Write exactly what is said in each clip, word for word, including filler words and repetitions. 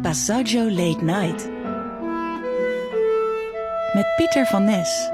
Passaggio Late Night. Met Pieter van Nes.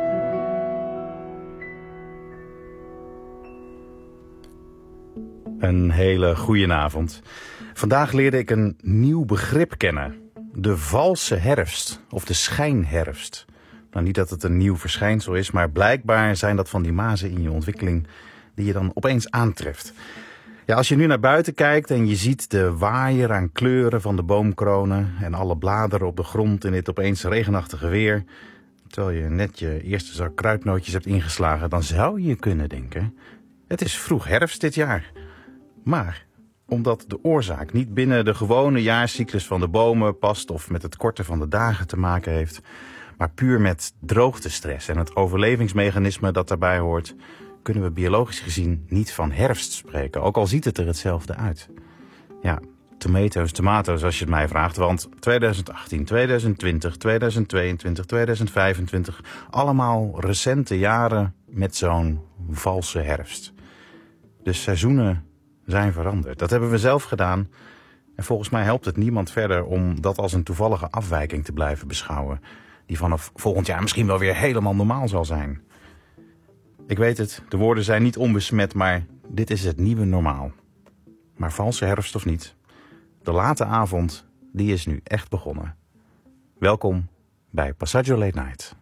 Een hele goedenavond. Vandaag leerde ik een nieuw begrip kennen. De valse herfst of de schijnherfst. Nou, niet dat het een nieuw verschijnsel is, maar blijkbaar zijn dat van die mazen in je ontwikkeling die je dan opeens aantreft. Ja, als je nu naar buiten kijkt en je ziet de waaier aan kleuren van de boomkronen en alle bladeren op de grond in dit opeens regenachtige weer, terwijl je net je eerste zak kruidnootjes hebt ingeslagen, dan zou je kunnen denken, het is vroeg herfst dit jaar. Maar omdat de oorzaak niet binnen de gewone jaarcyclus van de bomen past of met het korten van de dagen te maken heeft, maar puur met droogtestress en het overlevingsmechanisme dat daarbij hoort, kunnen we biologisch gezien niet van herfst spreken, ook al ziet het er hetzelfde uit. Ja, tomatoes, tomatoes als je het mij vraagt, want twintig achttien, twintig twintig, twintig tweeëntwintig, twintig vijfentwintig, allemaal recente jaren met zo'n valse herfst. De seizoenen zijn veranderd. Dat hebben we zelf gedaan en volgens mij helpt het niemand verder om dat als een toevallige afwijking te blijven beschouwen, die vanaf volgend jaar misschien wel weer helemaal normaal zal zijn. Ik weet het, de woorden zijn niet onbesmet, maar dit is het nieuwe normaal. Maar valse herfst of niet, de late avond, die is nu echt begonnen. Welkom bij Passaggio Late Night.